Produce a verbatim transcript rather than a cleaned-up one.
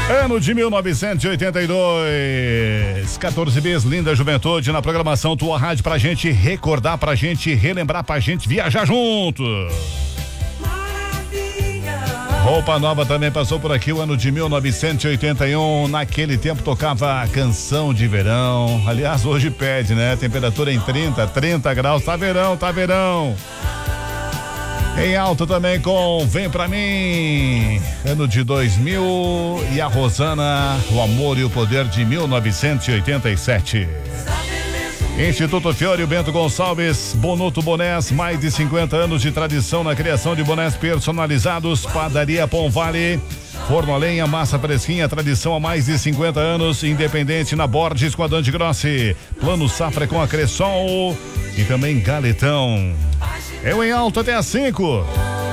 Ano de mil novecentos e oitenta e dois, quatorze bis, linda juventude na programação Tua Rádio pra gente recordar, pra gente relembrar, pra gente viajar junto. Roupa Nova também passou por aqui o ano de mil novecentos e oitenta e um. Naquele tempo tocava canção de verão. Aliás, hoje pede, né? Temperatura em trinta, trinta graus. Tá verão, tá verão. Em alta também com Vem Pra Mim, ano de dois mil, e a Rosana, O Amor e o Poder de mil novecentos e oitenta e sete. Instituto Fiore Bento Gonçalves, Bonuto Bonés, mais de cinquenta anos de tradição na criação de bonés personalizados. Padaria Pão Vale, Forno a Lenha, massa fresquinha, tradição há mais de cinquenta anos, independente na Borges com a Dante Grossi. Plano Safra com a Cressol e também Galetão. Eu em alto até às cinco.